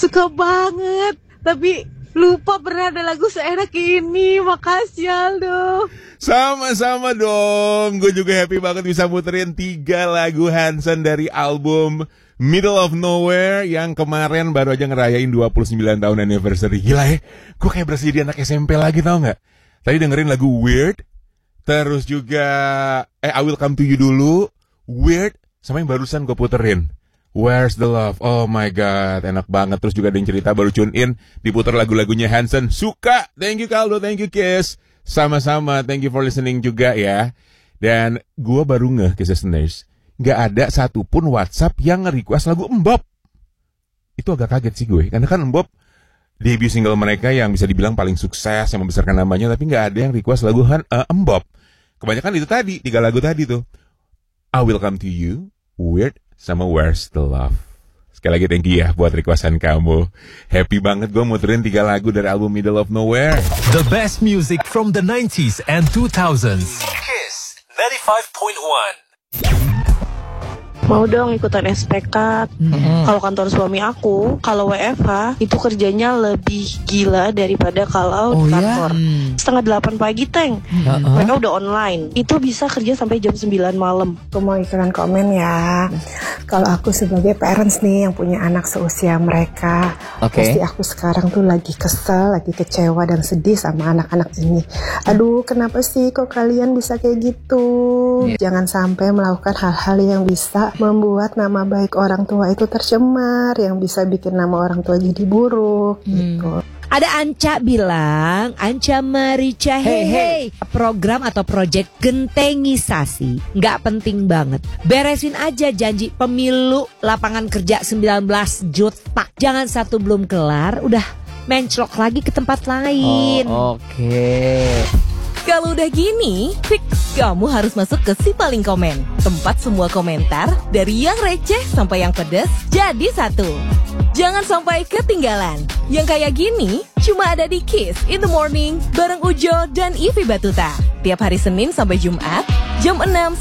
Suka banget. Tapi lupa pernah ada lagu seenak ini. Makasih Aldo. Sama-sama dong. Gue juga happy banget bisa muterin 3 lagu Hanson dari album Middle of Nowhere yang kemarin baru aja ngerayain 29 tahun anniversary. Gila ya, gue kayak berasa jadi anak SMP lagi, tau gak? Tadi dengerin lagu Weird, terus juga I Will Come To You dulu, Weird, sama yang barusan gue puterin Where's the Love. Oh my god, enak banget. Terus juga ada yang cerita baru tune in, diputar lagu-lagunya Hanson. Suka. Thank you Kaldo, thank you Kiss. Sama-sama, thank you for listening juga ya. Dan gue baru ngeh, Kiss listeners, gak ada satupun WhatsApp yang nge-request lagu Mbop. Itu agak kaget sih gue, karena kan Mbop debut single mereka yang bisa dibilang paling sukses, yang membesarkan namanya, tapi gak ada yang request lagu Mbop. Kebanyakan itu tadi, 3 lagu tadi tuh, I Will Come To You, Weird, sama Where's the Love. Sekali lagi thank you ya buat requestan kamu. Happy banget gue muterin 3 lagu dari album Middle of Nowhere. The best music from the 90s and 2000s. Kiss 95.1. Mau dong ikutan SPK. Kalau kantor suami aku, kalau WFH itu kerjanya lebih gila daripada kalau di kantor. Setengah 8 pagi, Teng. Mereka udah online. Itu bisa kerja sampai jam 9 malam. Aku mau ikutan komen ya. Kalau aku sebagai parents nih yang punya anak seusia mereka, pasti aku sekarang tuh lagi kesel, lagi kecewa dan sedih sama anak-anak ini. Aduh, kenapa sih kok kalian bisa kayak gitu? Jangan sampai melakukan hal-hal yang bisa membuat nama baik orang tua itu tercemar, yang bisa bikin nama orang tua jadi buruk gitu. Ada Anca bilang, Anca Marica, hey. Program atau proyek gentengisasi nggak penting banget. Beresin aja janji pemilu lapangan kerja 19 juta. Jangan satu belum kelar, udah menclok lagi ke tempat lain. Kalau udah gini, fix kamu harus masuk ke Si Paling Komen. Tempat semua komentar, dari yang receh sampai yang pedes, jadi satu. Jangan sampai ketinggalan. Yang kayak gini, cuma ada di Kiss in the Morning, bareng Ujo dan Ivy Batuta. Tiap hari Senin sampai Jumat, jam 6